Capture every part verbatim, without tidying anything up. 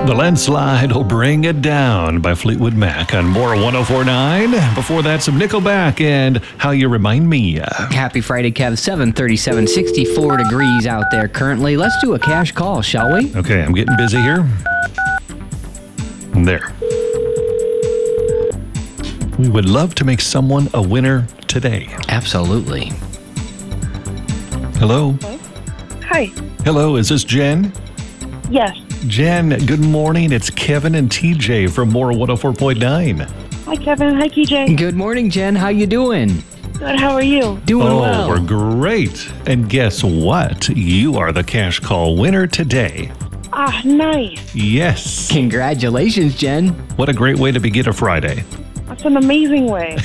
The Landslide will bring it down by Fleetwood Mac on More one oh four point nine. Before that, some Nickelback and How You Remind Me. Happy Friday, Kev. seven thirty-seven, sixty-four degrees out there currently. Let's do a cash call, shall we? Okay, I'm getting busy here. There. We would love to make someone a winner today. Absolutely. Hello? Hi. Hello, is this Jen? Yes. Jen, good morning. It's Kevin and T J from More one oh four point nine. Hi, Kevin. Hi, T J. Good morning, Jen. How you doing? Good. How are you? Doing oh, well. We're great. And guess what? You are the cash call winner today. Ah, nice. Yes. Congratulations, Jen. What a great way to begin a Friday. That's an amazing way.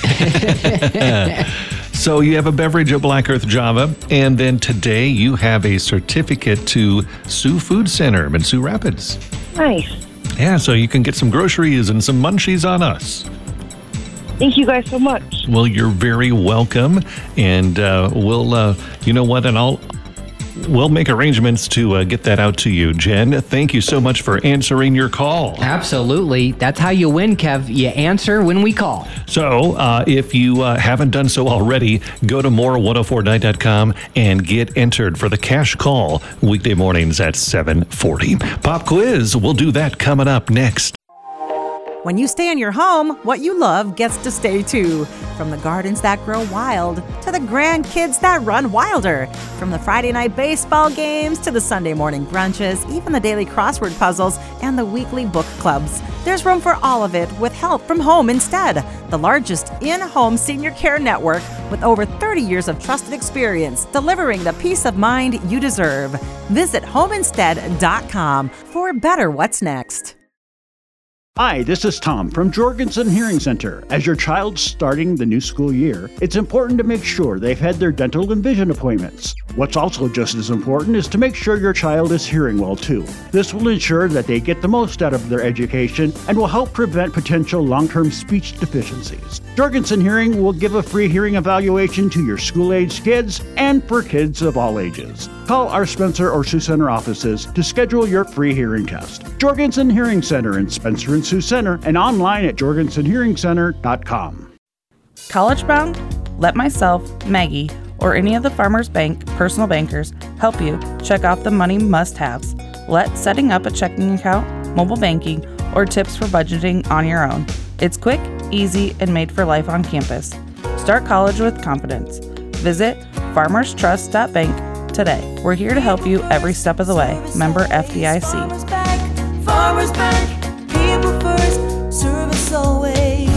So you have a beverage at Black Earth Java, and then today you have a certificate to Sioux Food Center in Sioux Rapids. Nice. Yeah, so you can get some groceries and some munchies on us. Thank you guys so much. Well, you're very welcome, and uh, we'll, uh, you know what, and I'll, we'll make arrangements to uh, get that out to you, Jen. Thank you so much for answering your call. Absolutely. That's how you win, Kev. You answer when we call. So uh, if you uh, haven't done so already, go to more one oh four nine dot com and get entered for the cash call weekday mornings at seven forty. Pop quiz, we'll do that coming up next. When you stay in your home, what you love gets to stay too. From the gardens that grow wild to the grandkids that run wilder. From the Friday night baseball games to the Sunday morning brunches, even the daily crossword puzzles and the weekly book clubs. There's room for all of it with help from Home Instead, the largest in-home senior care network with over thirty years of trusted experience delivering the peace of mind you deserve. Visit home instead dot com for better what's next. Hi, this is Tom from Jorgensen Hearing Center. As your child's starting the new school year, it's important to make sure they've had their dental and vision appointments. What's also just as important is to make sure your child is hearing well too. This will ensure that they get the most out of their education and will help prevent potential long-term speech deficiencies. Jorgensen Hearing will give a free hearing evaluation to your school-aged kids and for kids of all ages. Call our Spencer or Sioux Center offices to schedule your free hearing test. Jorgensen Hearing Center in Spencer and Sioux Center and online at jorgensen hearing center dot com. College bound? Let myself, Maggie, or any of the Farmers Bank personal bankers help you check off the money must-haves. Let setting up a checking account, mobile banking, or tips for budgeting on your own. It's quick, easy, and made for life on campus. Start college with confidence. Visit farmers trust dot bank today. We're here to help you every step of the way. Member F D I C. Farmers Bank, Farmers Bank, people first, service always.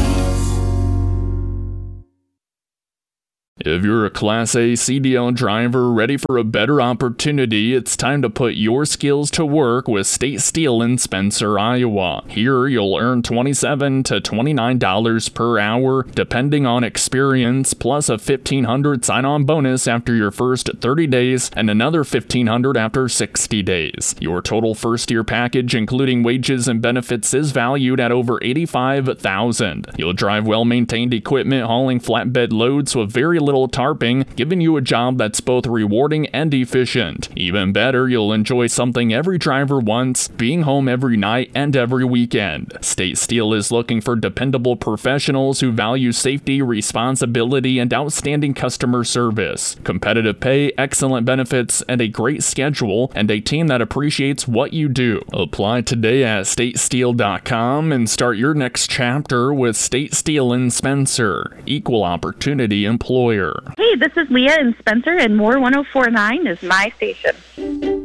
If you're a Class A C D L driver ready for a better opportunity, it's time to put your skills to work with State Steel in Spencer, Iowa. Here, you'll earn twenty-seven to twenty-nine dollars per hour, depending on experience, plus a fifteen hundred dollars sign-on bonus after your first thirty days and another fifteen hundred dollars after sixty days. Your total first-year package, including wages and benefits, is valued at over eighty-five thousand dollars. You'll drive well-maintained equipment hauling flatbed loads with very little tarping, giving you a job that's both rewarding and efficient. Even better, you'll enjoy something every driver wants, being home every night and every weekend. State Steel is looking for dependable professionals who value safety, responsibility, and outstanding customer service. Competitive pay, excellent benefits, and a great schedule, and a team that appreciates what you do. Apply today at state steel dot com and start your next chapter with State Steel in Spencer. Equal opportunity employer. Hey, this is Leah in Spencer, and More one oh four point nine is my station.